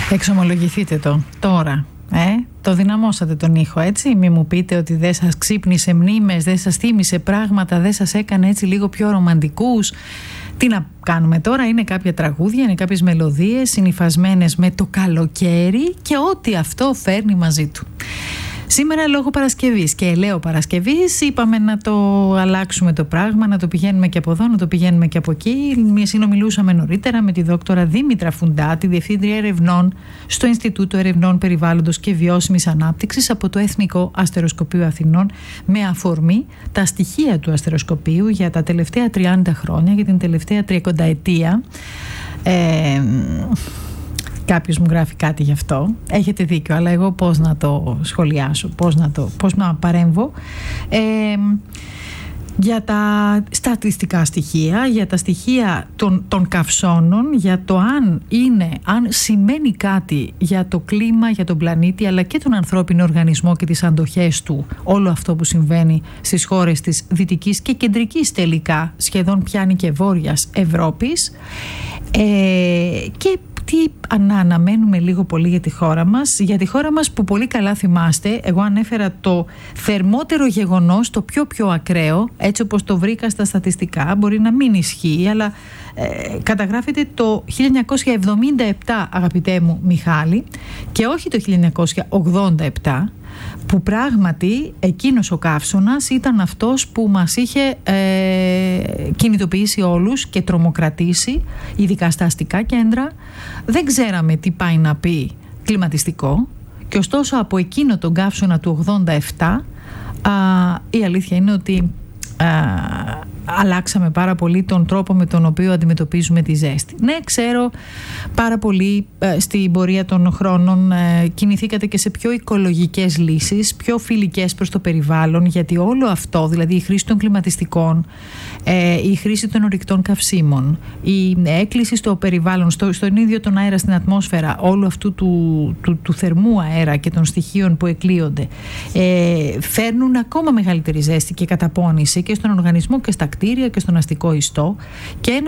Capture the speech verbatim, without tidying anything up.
Εξομολογηθείτε το τώρα. Ε, το δυναμώσατε τον ήχο, έτσι. Μη μου πείτε ότι δεν σας ξύπνησε μνήμες, δεν σας θύμισε πράγματα, δεν σας έκανε έτσι λίγο πιο ρομαντικούς. Τι να κάνουμε τώρα, είναι κάποια τραγούδια, είναι κάποιες μελωδίες συνυφασμένες με το καλοκαίρι και ό,τι αυτό φέρνει μαζί του. Σήμερα λόγω Παρασκευής και λέω Παρασκευής είπαμε να το αλλάξουμε το πράγμα, να το πηγαίνουμε και από εδώ, να το πηγαίνουμε και από εκεί. Συνομιλούσαμε νωρίτερα με τη δόκτωρα Δήμητρα Φουντά, τη Διευθύντρια Ερευνών στο Ινστιτούτο Ερευνών Περιβάλλοντος και Βιώσιμης Ανάπτυξης από το Εθνικό Αστεροσκοπείο Αθηνών, με αφορμή τα στοιχεία του αστεροσκοπείου για τα τελευταία τριάντα χρόνια, για την τελευταία τριακονταετία. Ε, Κάποιος μου γράφει κάτι γι' αυτό. Έχετε δίκιο, αλλά εγώ πώς να το σχολιάσω, πώς να, το, πώς να παρέμβω. Ε, για τα στατιστικά στοιχεία, για τα στοιχεία των, των καυσώνων, για το αν είναι, αν σημαίνει κάτι για το κλίμα, για τον πλανήτη, αλλά και τον ανθρώπινο οργανισμό και τις αντοχές του, όλο αυτό που συμβαίνει στις χώρες της δυτικής και κεντρικής τελικά, σχεδόν πιάνει και βόρειας Ευρώπης. Ε, και τι αναμένουμε λίγο πολύ για τη χώρα μας. Για τη χώρα μας που πολύ καλά θυμάστε, εγώ ανέφερα το θερμότερο γεγονός, το πιο πιο ακραίο, έτσι όπως το βρήκα στα στατιστικά, μπορεί να μην ισχύει, αλλά ε, καταγράφεται το χίλια εννιακόσια εβδομήντα επτά, αγαπητέ μου Μιχάλη, και όχι το χίλια εννιακόσια ογδόντα επτά, που πράγματι εκείνος ο καύσωνας ήταν αυτός που μας είχε ε, κινητοποιήσει όλους και τρομοκρατήσει, ειδικά στα αστικά κέντρα. Δεν ξέραμε τι πάει να πει κλιματιστικό, και ωστόσο από εκείνο τον καύσωνα του ογδόντα επτά α, η αλήθεια είναι ότι α, αλλάξαμε πάρα πολύ τον τρόπο με τον οποίο αντιμετωπίζουμε τη ζέστη. Ναι, ξέρω, πάρα πολύ ε, στην πορεία των χρόνων ε, κινηθήκατε και σε πιο οικολογικές λύσεις, πιο φιλικές προς το περιβάλλον, γιατί όλο αυτό, δηλαδή η χρήση των κλιματιστικών, ε, η χρήση των ορυκτών καυσίμων, η έκκληση στο περιβάλλον, στο, στον ίδιο τον αέρα, στην ατμόσφαιρα, όλου αυτού του, του, του θερμού αέρα και των στοιχείων που εκλείονται, ε, φέρνουν ακόμα μεγαλύτερη ζέστη και καταπώνηση και στον οργανισμό και στα κτίρια και στον αστικό ιστό, και